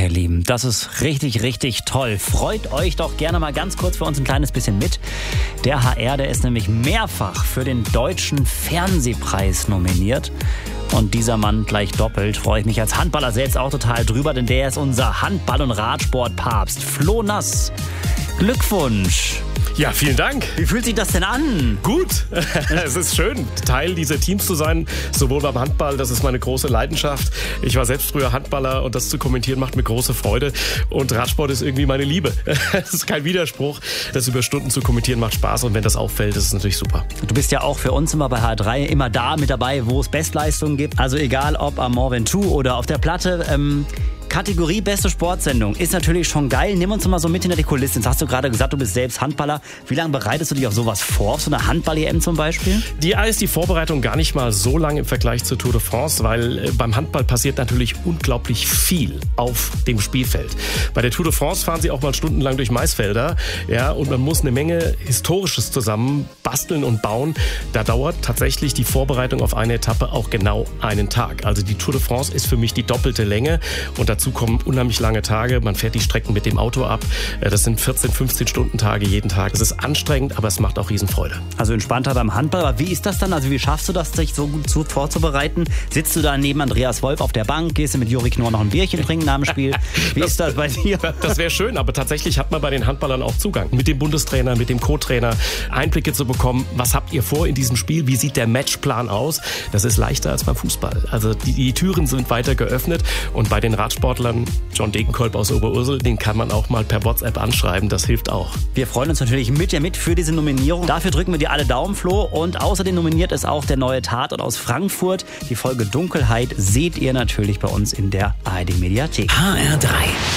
ihr Lieben, das ist richtig, richtig toll. Freut euch doch gerne mal ganz kurz für uns ein kleines bisschen mit. Der HR, der ist nämlich mehrfach für den Deutschen Fernsehpreis nominiert. Und dieser Mann gleich doppelt. Freue ich mich als Handballer selbst auch total drüber, denn der ist unser Handball- und Radsportpapst. Flo Nass, Glückwunsch. Ja, vielen Dank. Wie fühlt sich das denn an? Gut. Es ist schön, Teil dieser Teams zu sein, sowohl beim Handball, das ist meine große Leidenschaft. Ich war selbst früher Handballer und das zu kommentieren macht mir große Freude. Und Radsport ist irgendwie meine Liebe. Es ist kein Widerspruch. Das über Stunden zu kommentieren macht Spaß und wenn das auffällt, ist es natürlich super. Du bist ja auch für uns immer bei H3 immer da mit dabei, wo es Bestleistungen gibt. Also egal ob am Mont Ventoux oder auf der Platte. Kategorie Beste Sportsendung ist natürlich schon geil. Nimm uns mal so mit hinter die Kulissen. Jetzt hast du gerade gesagt, du bist selbst Handballer. Wie lange bereitest du dich auf sowas vor? Auf so eine Handball-EM zum Beispiel? Ist die Vorbereitung gar nicht mal so lang im Vergleich zur Tour de France, weil beim Handball passiert natürlich unglaublich viel auf dem Spielfeld. Bei der Tour de France fahren sie auch mal stundenlang durch Maisfelder. Ja, und man muss eine Menge Historisches zusammen basteln und bauen. Da dauert tatsächlich die Vorbereitung auf eine Etappe auch genau einen Tag. Also die Tour de France ist für mich die doppelte Länge und dazu kommen unheimlich lange Tage. Man fährt die Strecken mit dem Auto ab. Das sind 14, 15 Stunden Tage jeden Tag. Es ist anstrengend, aber es macht auch Riesenfreude. Also entspannter beim Handball. Aber wie ist das dann? Also wie schaffst du das, dich so gut vorzubereiten? Sitzt du da neben Andreas Wolf auf der Bank? Gehst du mit Juri Knorr noch ein Bierchen trinken nach dem Spiel? Wie ist das bei dir? Das wäre schön, aber tatsächlich hat man bei den Handballern auch Zugang. Mit dem Bundestrainer, mit dem Co-Trainer Einblicke zu bekommen. Was habt ihr vor in diesem Spiel? Wie sieht der Matchplan aus? Das ist leichter als beim Fußball. Also die Türen sind weiter geöffnet und bei den Radsportlern John Degenkolb aus Oberursel, den kann man auch mal per WhatsApp anschreiben, das hilft auch. Wir freuen uns natürlich mit dir mit für diese Nominierung. Dafür drücken wir dir alle Daumen, Flo. Und außerdem nominiert ist auch der neue Tatort aus Frankfurt. Die Folge Dunkelheit seht ihr natürlich bei uns in der ARD Mediathek. HR3